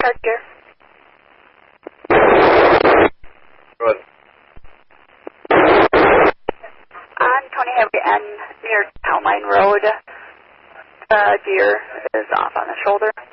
third gear. Good. On Tony Highway N near Town Line Road, gear is off on the shoulder.